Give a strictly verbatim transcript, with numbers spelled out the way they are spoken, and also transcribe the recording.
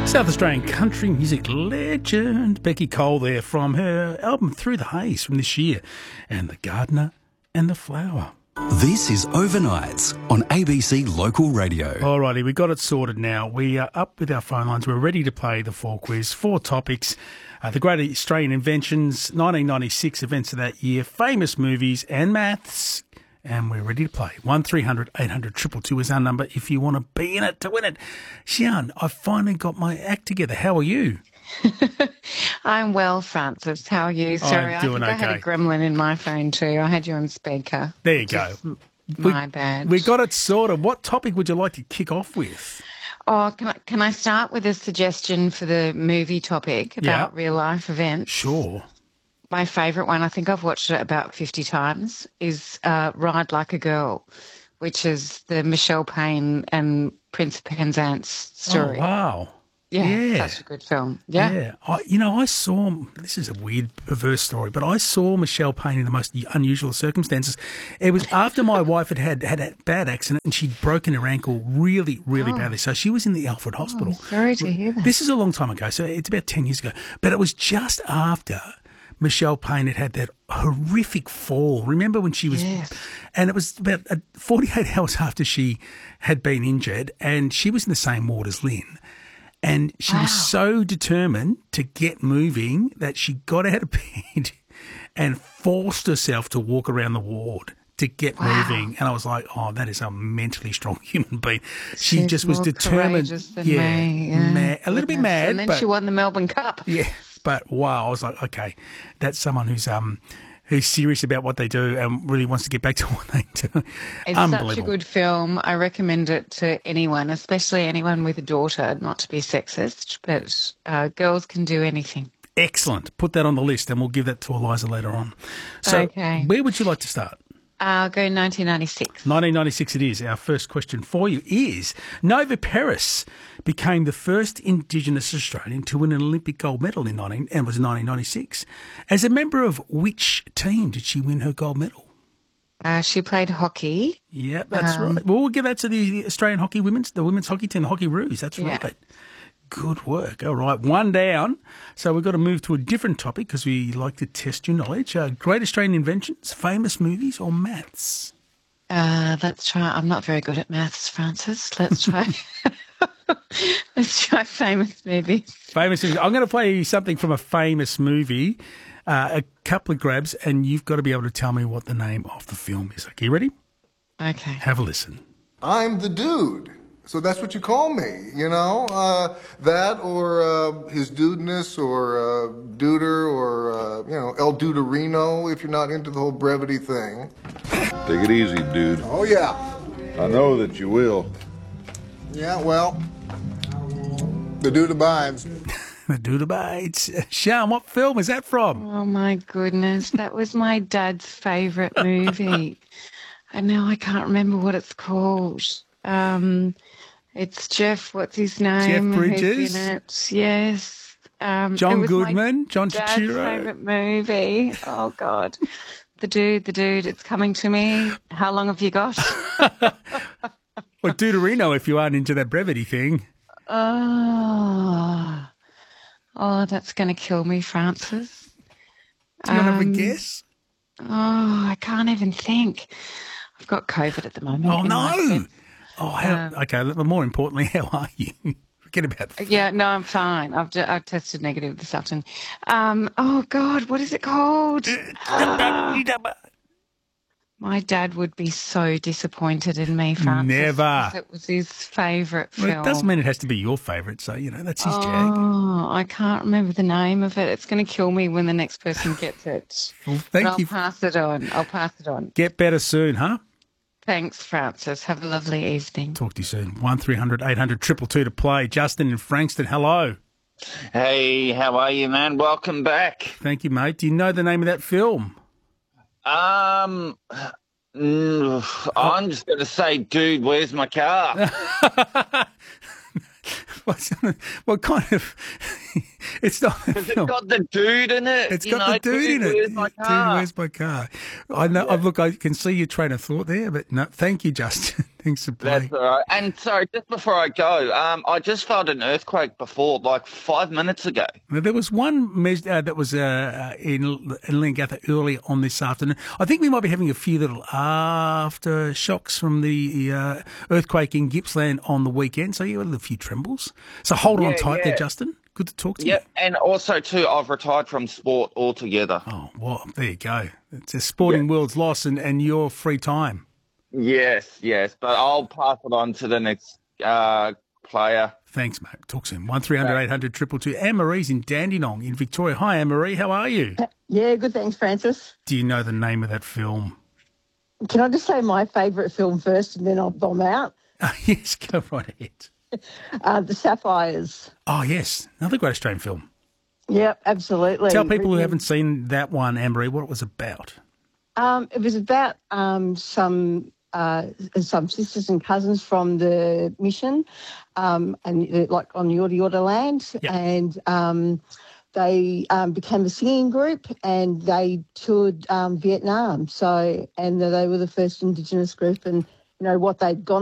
South Australian country music legend Becky Cole there from her album Through the Haze from this year, and The Gardener and the Flower. This is Overnights on A B C Local Radio. Alrighty, we got it sorted now. We are up with our phone lines. We're ready to play the four quiz. Four topics. Uh, the Great Australian Inventions, nineteen ninety-six events of that year, famous movies and maths. And we're ready to play. one three hundred eight hundred two two two is our number if you want to be in it to win it. Sian, I've finally got my act together. How are you? I'm well, Francis. How are you? Sorry, I'm I doing think I had okay. a gremlin in my phone too. I had you on speaker. There you go. My we, bad. We got it sorted. What topic would you like to kick off with? Oh, can I, can I start with a suggestion for the movie topic about Yeah. real life events? Sure. My favourite one, I think I've watched it about fifty times, is uh, Ride Like a Girl, which is the Michelle Payne and Prince Penzance story. Oh, wow. Yeah, Yeah. such a good film. Yeah. Yeah. I, you know, I saw, this is a weird, perverse story, but I saw Michelle Payne in the most unusual circumstances. It was after my wife had had, had a bad accident and she'd broken her ankle really, really badly. So she was in the Alfred Hospital. Oh, sorry to hear that. This is a long time ago, so it's about ten years ago. But it was just after Michelle Payne had had that horrific fall. Remember when she was... Yes. And it was about uh, forty-eight hours after she had been injured, and she was in the same ward as Lynn. And she Wow. was so determined to get moving that she got out of bed and forced herself to walk around the ward to get Wow. moving. And I was like, oh, that is a mentally strong human being. She She's just was more determined. courageous than yeah, me, yeah. mad, a little bit Goodness. mad. And then but, she won the Melbourne Cup. yeah, but wow, I was like, okay, that's someone who's um who's serious about what they do and really wants to get back to what they do. It's Unbelievable. such a good film. I recommend it to anyone, especially anyone with a daughter, not to be sexist, but uh, girls can do anything. Excellent. Put that on the list and we'll give that to Eliza later on. So Okay. where would you like to start? I'll go nineteen ninety-six. nineteen ninety-six it is. Our first question for you is, Nova Peris became the first Indigenous Australian to win an Olympic gold medal in nineteen and was nineteen ninety-six. As a member of which team did she win her gold medal? Uh, she played hockey. Yeah, that's Um, right. Well, we'll give that to the Australian hockey women's, the women's hockey team, the Hockey Roos. That's Yeah. right. Good work. All right, one down. So we've got to move to a different topic because we like to test your knowledge. Uh, great Australian inventions, famous movies, or maths? Uh, let's try. I'm not very good at maths, Francis. Let's try. Let's try famous movies. Famous movies. I'm going to play you something from a famous movie, uh, a couple of grabs, and you've got to be able to tell me what the name of the film is. Okay, you ready? Okay. Have a listen. I'm the dude. So that's what you call me, you know? Uh, that or uh, his dudeness or uh, duder or, uh, you know, El Duderino if you're not into the whole brevity thing. Take it easy, dude. Oh, yeah. I know that you will. Yeah, well, the dude abides. The Dude Abides. Sean, what film is that from? Oh my goodness, that was my dad's favourite movie, and now I can't remember what it's called. Um, it's Jeff. What's his name? Jeff Who's Bridges? in it? Yes. Um, it John was my Goodman? John dad's Turturro? favourite movie. Oh God, the dude, the dude. It's coming to me. How long have you got? Or Deuterino if you aren't into that brevity thing. Oh, oh, that's going to kill me, Francis. Do you want to have a Um, guess? Oh, I can't even think. I've got COVID at the moment. Oh, in my no. head. Oh, how, okay. But more importantly, how are you? Forget about that. Yeah, no, I'm fine. I've ju- I've tested negative this afternoon. Um, oh God, what is it called? Ah, my dad would be so disappointed in me, Francis. Never. because It was his favourite Well, film. it doesn't mean it has to be your favourite, so, you know, that's his jag. Oh, I can't remember the name of it. It's going to kill me when the next person gets it. Well, But thank I'll you. pass it on. I'll pass it on. Get better soon, huh? Thanks, Francis. Have a lovely evening. Talk to you soon. one three hundred eight hundred two two two to play. Justin in Frankston, hello. Hey, how are you, man? Welcome back. Thank you, mate. Do you know the name of that film? Um, mm, I'm just going to say, dude, where's my car? What's, what kind of... It's not a Has it film. got the dude in it? It's You got know, the dude in it. Where's my Dude, car? where's my car? I know. I've Look, I can see your train of thought there, but no, thank you, Justin. Thanks for That's playing. all right. And sorry, just before I go, um, I just felt an earthquake before, like five minutes ago. Now, there was one mes- uh, that was uh, uh, in, in Leongatha earlier on this afternoon. I think we might be having a few little aftershocks from the uh, earthquake in Gippsland on the weekend. So you had a few trembles. So hold on Yeah, tight there, yeah. Justin. Good to talk to Yep, you. and also too, I've retired from sport altogether. Oh, well, there you go. It's a sporting world's loss and, and your free time. Yes, yes, but I'll pass it on to the next uh, player. Thanks, mate. Talk soon. one three hundred eight hundred two two two. Anne-Marie's in Dandenong in Victoria. Hi, Anne-Marie. How are you? Yeah, good, thanks, Francis. Do you know the name of that film? Can I just say my favourite film first and then I'll bomb out? Uh, yes, go right ahead. Uh, The Sapphires. Oh, yes. Another great Australian film. Yep, absolutely. Tell people who haven't seen that one, Anne-Marie, what it was about. Um, it was about um, some uh, some sisters and cousins from the mission, um, and uh, like on Yorta Yorta land, Yep. and um, they um, became a singing group and they toured um, Vietnam. So, and they were the first Indigenous group, and you know what they'd gone